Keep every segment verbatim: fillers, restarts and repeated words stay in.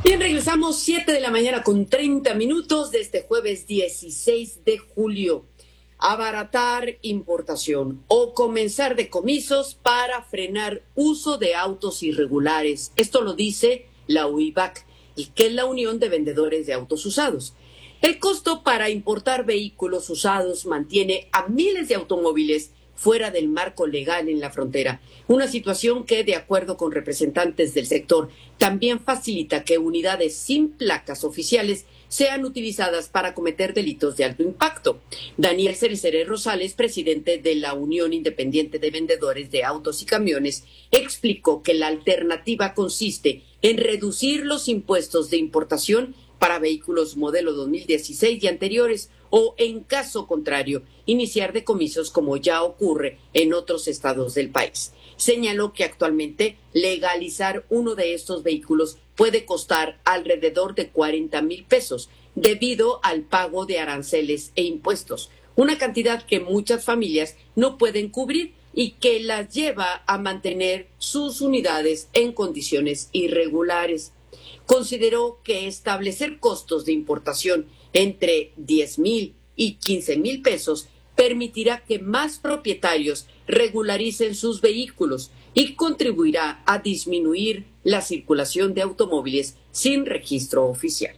Bien, regresamos siete de la mañana con treinta minutos de este jueves dieciséis de julio. Abaratar importación o comenzar decomisos para frenar uso de autos irregulares. Esto lo dice la U I V A C, que es la Unión de Vendedores de Autos Usados. El costo para importar vehículos usados mantiene a miles de automóviles fuera del marco legal en la frontera, una situación que, de acuerdo con representantes del sector, también facilita que unidades sin placas oficiales sean utilizadas para cometer delitos de alto impacto. Daniel Cerecere Rosales, presidente de la Unión Independiente de Vendedores de Autos y Camiones, explicó que la alternativa consiste en reducir los impuestos de importación para vehículos modelo dos mil dieciséis y anteriores, o, en caso contrario, iniciar decomisos como ya ocurre en otros estados del país. Señaló que actualmente legalizar uno de estos vehículos puede costar alrededor de cuarenta mil pesos debido al pago de aranceles e impuestos, una cantidad que muchas familias no pueden cubrir y que las lleva a mantener sus unidades en condiciones irregulares. Consideró que establecer costos de importación entre diez mil y quince mil pesos permitirá que más propietarios regularicen sus vehículos y contribuirá a disminuir la circulación de automóviles sin registro oficial.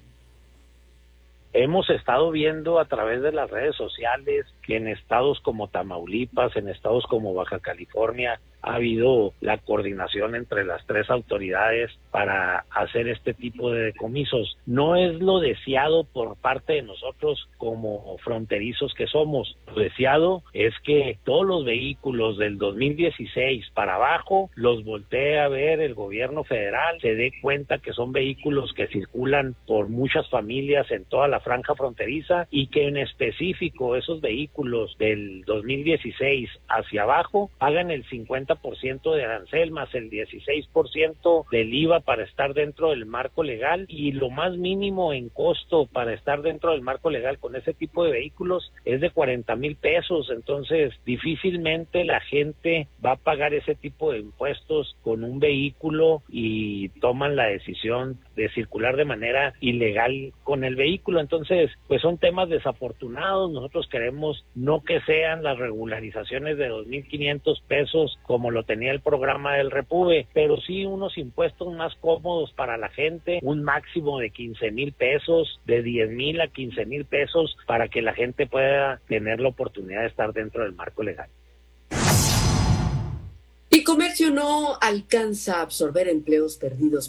Hemos estado viendo a través de las redes sociales que en estados como Tamaulipas, en estados como Baja California, ha habido la coordinación entre las tres autoridades para hacer este tipo de decomisos. No es lo deseado por parte de nosotros como fronterizos que somos. Lo deseado es que todos los vehículos del dos mil dieciséis para abajo los voltee a ver el gobierno federal, se dé cuenta que son vehículos que circulan por muchas familias en toda la franja fronteriza y que en específico esos vehículos del dos mil dieciséis hacia abajo hagan el cincuenta por ciento de arancel más el dieciséis por ciento del I V A para estar dentro del marco legal, y lo más mínimo en costo para estar dentro del marco legal con ese tipo de vehículos es de cuarenta mil pesos. Entonces difícilmente la gente va a pagar ese tipo de impuestos con un vehículo y toman la decisión de circular de manera ilegal con el vehículo. Entonces, pues son temas desafortunados. Nosotros queremos no que sean las regularizaciones de dos mil quinientos pesos como lo tenía el programa del Repube, pero sí unos impuestos más cómodos para la gente, un máximo de quince mil pesos, de diez mil a quince mil pesos, para que la gente pueda tener la oportunidad de estar dentro del marco legal. Y comercio no alcanza a absorber empleos perdidos